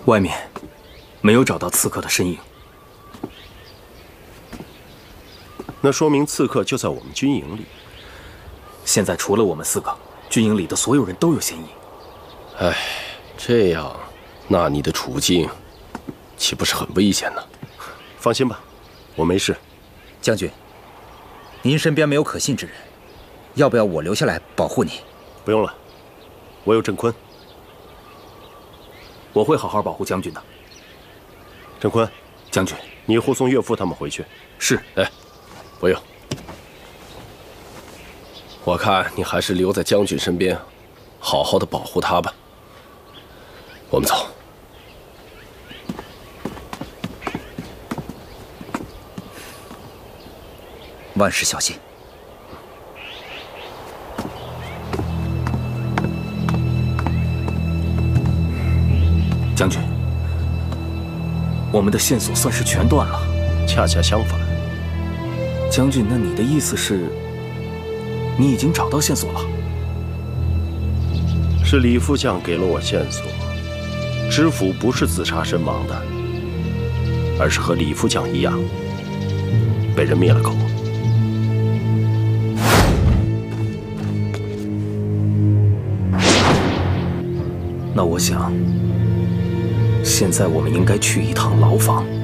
外面没有找到刺客的身影。 那说明刺客就在我们军营里。 现在除了我们4个，军营里的所有人都有嫌疑。 哎，这样，那你的处境岂不是很危险呢？放心吧，我没事。 将军，您身边没有可信之人，要不要我留下来保护你？ 不用了，我有郑坤。 我会好好保护将军的。 郑坤， 将军， 你护送岳父他们回去。 是。 哎，不用。我看你还是留在将军身边，好好的保护他吧。我们走。 万事小心。 将军，我们的线索算是全断了。 恰恰相反。 将军，那你的意思是，你已经找到线索了？ 是李副将给了我线索，知府不是自杀身亡的，而是和李副将一样，被人灭了口。 那我想，现在我们应该去一趟牢房。